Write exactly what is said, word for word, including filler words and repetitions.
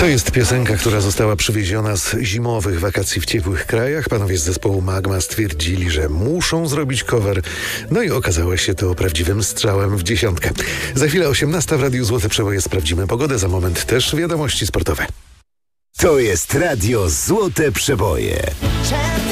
To jest piosenka, która została przywieziona z zimowych wakacji w ciepłych krajach. Panowie z zespołu Magma stwierdzili, że muszą zrobić cover. No i okazało się to prawdziwym strzałem w dziesiątkę. Za chwilę osiemnasta w Radiu Złote Przeboje sprawdzimy pogodę. Za moment też wiadomości sportowe. To jest Radio Złote Przeboje.